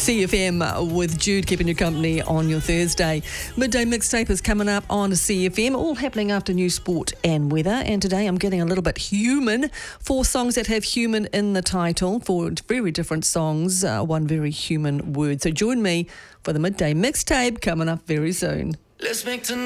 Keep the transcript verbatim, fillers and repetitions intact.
C F M with Jude keeping you company on your Thursday. Midday Mixtape is coming up on C F M, all happening after news, sport and weather. And today I'm getting a little bit human. Four songs that have human in the title, four very different songs, uh, one very human word. So join me for the Midday Mixtape coming up very soon. Let's make tonight